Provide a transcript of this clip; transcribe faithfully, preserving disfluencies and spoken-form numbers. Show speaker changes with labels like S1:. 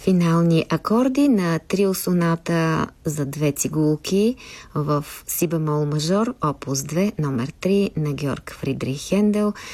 S1: Финални акорди на трио соната за две цигулки в си бемол мажор, опус две, номер три на Георг Фридрих Хендел.